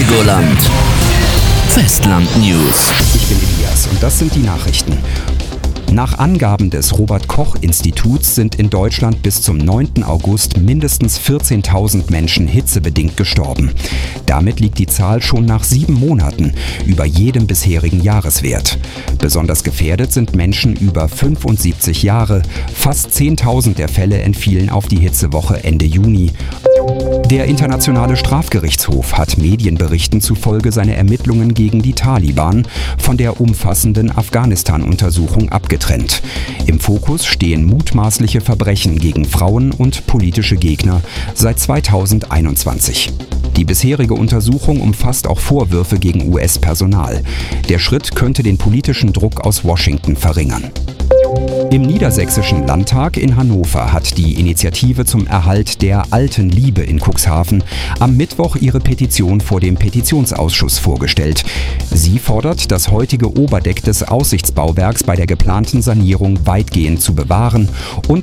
Helgoland. Festland News. Ich bin Elias und das sind die Nachrichten. Nach Angaben des Robert-Koch-Instituts sind in Deutschland bis zum 9. August mindestens 14.000 Menschen hitzebedingt gestorben. Damit liegt die Zahl schon nach 7 Monaten über jedem bisherigen Jahreswert. Besonders gefährdet sind Menschen über 75 Jahre. Fast 10.000 der Fälle entfielen auf die Hitzewoche Ende Juni. Der Internationale Strafgerichtshof hat Medienberichten zufolge seine Ermittlungen gegen die Taliban von der umfassenden Afghanistan-Untersuchung abgetrennt. Im Fokus stehen mutmaßliche Verbrechen gegen Frauen und politische Gegner seit 2021. Die bisherige Untersuchung umfasst auch Vorwürfe gegen US-Personal. Der Schritt könnte den politischen Druck aus Washington verringern. Im Niedersächsischen Landtag in Hannover hat die Initiative zum Erhalt der alten Liebe in Cuxhaven am Mittwoch ihre Petition vor dem Petitionsausschuss vorgestellt. Sie fordert, das heutige Oberdeck des Aussichtsbauwerks bei der geplanten Sanierung weitgehend zu bewahren und